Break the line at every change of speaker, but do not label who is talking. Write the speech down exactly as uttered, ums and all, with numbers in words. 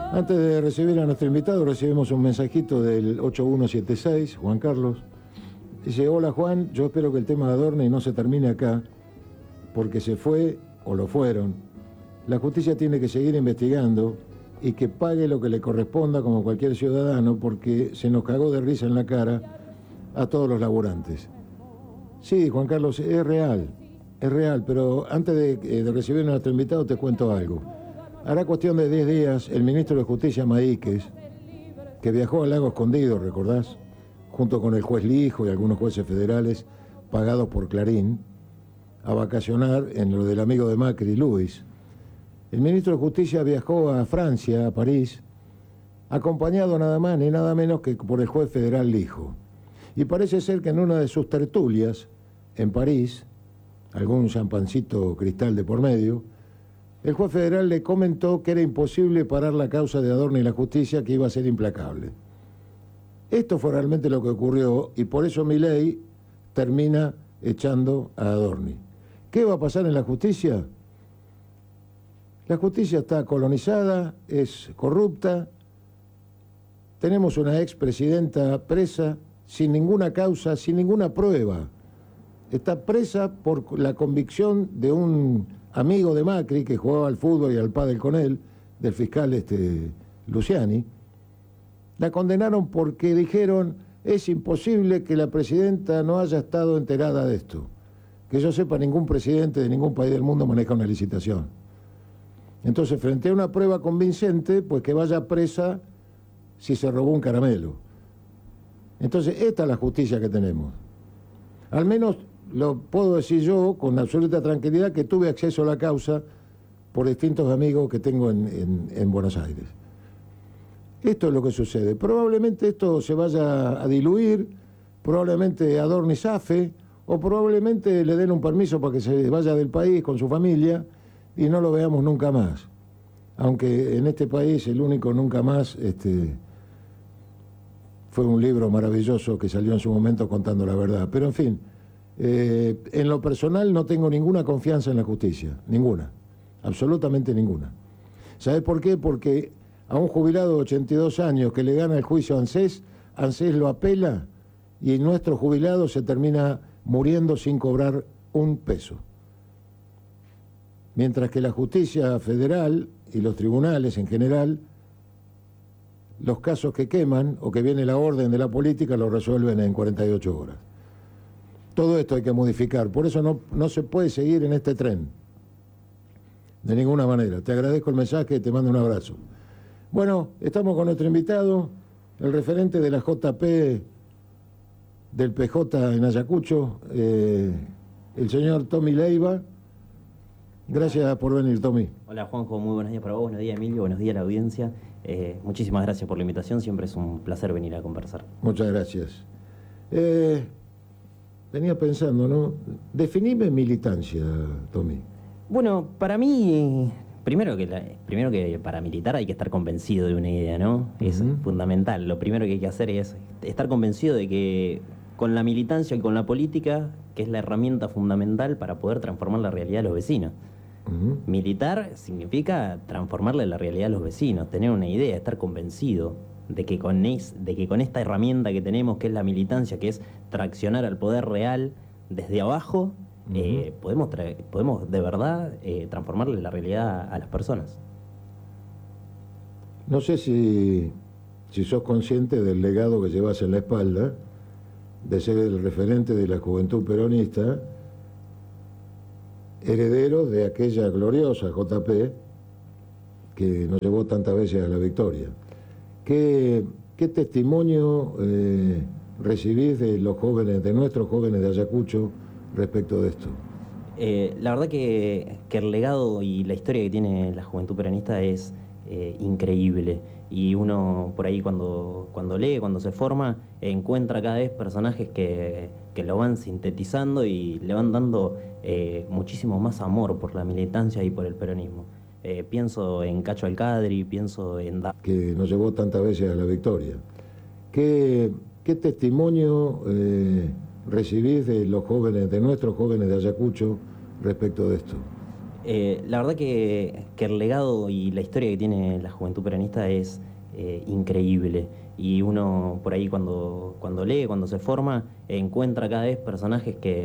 Antes de recibir a nuestro invitado, recibimos un mensajito del ocho uno siete seis, Juan Carlos. Dice: hola Juan, yo espero que el tema de Adorni no se termine acá, porque se fue o lo fueron. La justicia tiene que seguir investigando y que pague lo que le corresponda como cualquier ciudadano, porque se nos cagó de risa en la cara a todos los laburantes. Sí, Juan Carlos, es real, es real, pero antes de, de recibir a nuestro invitado te cuento algo. Hará cuestión de diez días, el ministro de Justicia, Maíquez, que viajó al Lago Escondido, ¿recordás?, junto con el juez Lijo y algunos jueces federales pagados por Clarín, a vacacionar en lo del amigo de Macri, Luis. El ministro de Justicia viajó a Francia, a París, acompañado nada más ni nada menos que por el juez federal Lijo. Y parece ser que en una de sus tertulias, en París, algún champancito cristal de por medio, el juez federal le comentó que era imposible parar la causa de Adorni y la justicia, que iba a ser implacable. Esto fue realmente lo que ocurrió y por eso Milei termina echando a Adorni. ¿Qué va a pasar en la justicia? La justicia está colonizada, es corrupta. Tenemos una expresidenta presa sin ninguna causa, sin ninguna prueba. Está presa por la convicción de un amigo de Macri que jugaba al fútbol y al pádel con él, del fiscal este, Luciani. La condenaron porque dijeron: es imposible que la presidenta no haya estado enterada de esto. Que yo sepa, ningún presidente de ningún país del mundo maneja una licitación. Entonces, frente a una prueba convincente, pues que vaya presa si se robó un caramelo. Entonces, esta es la justicia que tenemos. Al menos lo puedo decir yo con absoluta tranquilidad, que tuve acceso a la causa por distintos amigos que tengo en, en, en Buenos Aires. Esto es lo que sucede. Probablemente esto se vaya a diluir, probablemente Adorni zafe, o probablemente le den un permiso para que se vaya del país con su familia y no lo veamos nunca más. Aunque en este país el único nunca más este, fue un libro maravilloso que salió en su momento contando la verdad. Pero en fin, eh, en lo personal no tengo ninguna confianza en la justicia, ninguna, absolutamente ninguna. ¿Sabés por qué? Porque a un jubilado de ochenta y dos años que le gana el juicio a ANSES, ANSES lo apela y nuestro jubilado se termina muriendo sin cobrar un peso. Mientras que la justicia federal y los tribunales en general, los casos que queman o que viene la orden de la política los resuelven en cuarenta y ocho horas. Todo esto hay que modificar, por eso no, no se puede seguir en este tren, de ninguna manera. Te agradezco el mensaje y te mando un abrazo. Bueno, estamos con nuestro invitado, el referente de la J P del P J en Ayacucho, eh, el señor Tommy Leiva. Gracias por venir, Tommy.
Hola Juanjo, muy buenos días para vos, buenos días Emilio, buenos días a la audiencia. Eh, muchísimas gracias por la invitación, siempre es un placer venir a conversar.
Muchas gracias. Eh, venía pensando, ¿no? Definime militancia, Tommy.
Bueno, para mí... Primero que, la, primero que para militar hay que estar convencido de una idea, ¿no? Es uh-huh. fundamental. Lo primero que hay que hacer es estar convencido de que con la militancia y con la política, que es la herramienta fundamental para poder transformar la realidad de los vecinos. Uh-huh. Militar significa transformarle la realidad a los vecinos, tener una idea, estar convencido de que con, es, de que con esta herramienta que tenemos, que es la militancia, que es traccionar al poder real desde abajo, Uh-huh. Eh, podemos, tra- podemos de verdad eh, transformarle la realidad a las personas.
No sé si, si sos consciente del legado que llevas en la espalda, de ser el referente de la juventud peronista, heredero de aquella gloriosa J P que nos llevó tantas veces a la victoria. ¿Qué, qué testimonio eh, recibís de los jóvenes, de nuestros jóvenes de Ayacucho, respecto de esto?
Eh, la verdad que, que el legado y la historia que tiene la juventud peronista es eh, increíble. Y uno por ahí cuando, cuando lee, cuando se forma, encuentra cada vez personajes que, que lo van sintetizando y le van dando eh, muchísimo más amor por la militancia y por el peronismo. Eh, pienso en Cacho Alcadri, pienso en... Da-
que nos llevó tantas veces a la victoria. ¿Qué, qué testimonio... Eh... recibís de los jóvenes, de nuestros jóvenes de Ayacucho, respecto de esto?
Eh, la verdad que, que el legado y la historia que tiene la Juventud Peronista es eh, increíble. Y uno por ahí cuando, cuando lee, cuando se forma, encuentra cada vez personajes que